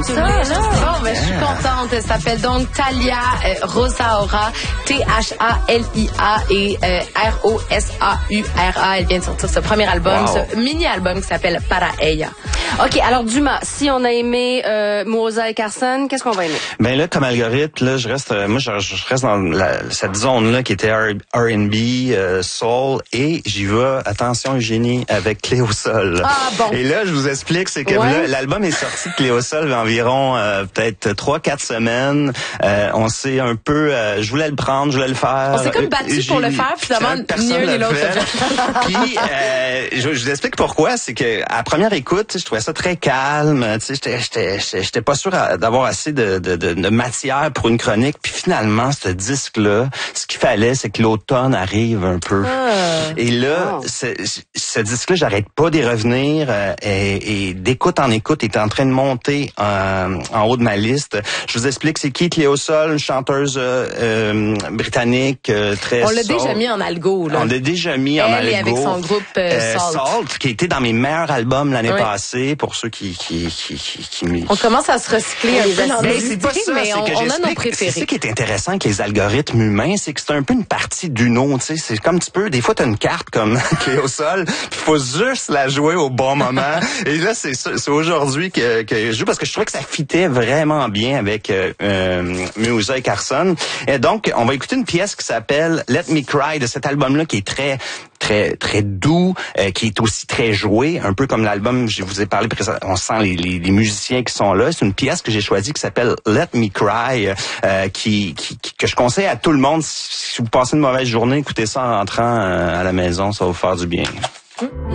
j'aime ça, là. Bon, ben, je suis contente. Ça s'appelle donc Thalia Rosaura, Thalia et Rosaura. Elle vient de sortir ce premier album, ce mini-album qui s'appelle Para Ella. OK, alors Dumas, si on a aimé Mimosa et Carson, qu'est-ce qu'on va aimer? Ben là, comme algorithme, là, je reste dans cette zone-là qui était R&B, soul, et j'y vais, attention Eugénie, avec Cléo Sol. Ah bon. Et là, je vous explique, c'est que là, l'album est sorti de Cléo Sol il y a environ peut-être 3-4 semaines. On s'est un peu, je voulais le prendre, je voulais le faire. On s'est comme battu pour le faire, finalement, ni un ni l'autre. Puis, je vous explique pourquoi, c'est que à première écoute, je trouvais ça très calme, tu sais, j'étais pas sûr d'avoir assez de matière pour une chronique, puis finalement, ce disque-là, ce qu'il fallait, c'est que l'automne arrive un peu. Et là, ce disque-là, j'arrête pas d'y revenir, et d'écoute en écoute, il est en train de monter en haut de ma liste. Je vous explique, c'est qui Cléo Sol, une chanteuse britannique, très On l'a déjà mis en algo, là. On l'a déjà mis en algo. Elle avec son groupe Salt, qui était dans mes meilleurs albums l'année passée, pour ceux qui On commence à se recycler un peu dans c'est pas ça, mais on a nos préférés. C'est ça qui est intéressant avec les algorithmes humains, c'est que c'est un peu une partie d'une autre, tu sais, c'est comme un petit peu, des fois t'as une carte comme Cléo Sol, il faut juste la jouer au bon moment. Et là, c'est aujourd'hui que je joue parce que je trouvais que ça fitait vraiment bien avec Mimosa et Carson. Et donc, on va écouter une pièce qui s'appelle Let Me Cry de cet album-là qui est très doux, qui est aussi très joué, un peu comme l'album, je vous ai parlé précédemment, on sent les musiciens qui sont là. C'est une pièce que j'ai choisie qui s'appelle Let Me Cry, que je conseille à tout le monde. Si vous passez une mauvaise journée, écoutez ça en rentrant à la maison, ça va vous faire du bien.